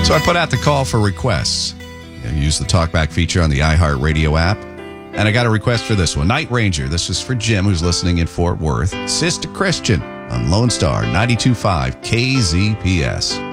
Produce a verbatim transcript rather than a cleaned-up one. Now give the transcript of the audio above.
So I put out the call for requests. You use the talkback feature on the iHeartRadio app. And I got a request for this one. Night Ranger. This is for Jim, who's listening in Fort Worth. Sister Christian on Lone Star ninety-two point five K Z P S.